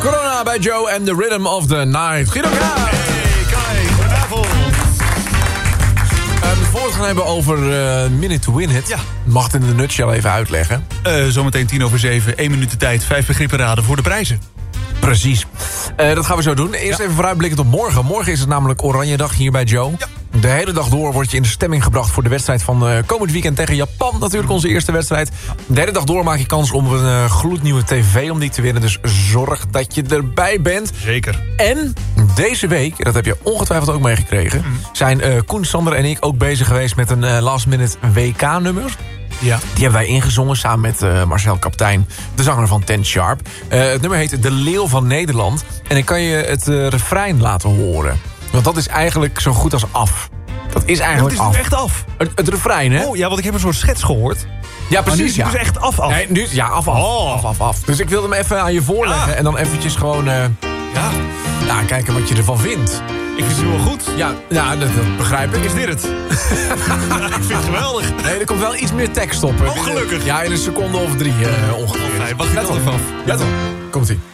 Corona bij Joe en The Rhythm of the Night. Guido K. Hey, Kai, goedenavond. Voor we het gaan hebben over Minute to Win It. Ja. Mag het in de nutshell even uitleggen? Zometeen 6:10, 1 minuut de tijd, 5 begrippen raden voor de prijzen. Precies. Dat gaan we zo doen. Eerst even vooruitblikkend op morgen. Morgen is het namelijk Oranjedag hier bij Joe. Ja. De hele dag door word je in de stemming gebracht voor de wedstrijd van komend weekend tegen Japan. Natuurlijk onze eerste wedstrijd. De hele dag door maak je kans om een gloednieuwe tv om die te winnen. Dus zorg dat je erbij bent. Zeker. En deze week, dat heb je ongetwijfeld ook meegekregen, zijn Koen, Sander en ik ook bezig geweest met een last minute WK-nummer. Ja. Die hebben wij ingezongen samen met Marcel Kaptein, de zanger van Ten Sharp. Het nummer heet De Leeuw van Nederland. En ik kan je het refrein laten horen. Want dat is eigenlijk zo goed als af. Dat is eigenlijk Het is af. nu echt af. Het refrein, hè? Oh ja, want ik heb een soort schets gehoord. Ja, Maar nu is precies, het dus echt af. Nee, nu, ja, af. Oh. Af. Dus ik wilde hem even aan je voorleggen. Ja. En dan eventjes gewoon Ja, kijken wat je ervan vindt. ik vind het wel goed. Ja, dat begrijp ik. Is dit het? Ik vind het geweldig. Nee, er komt wel iets meer tekst op. Oh, gelukkig. Ja, in een seconde of 3 ongeveer. Fijn, wacht je dan even af. Ja, toch. Komt-ie.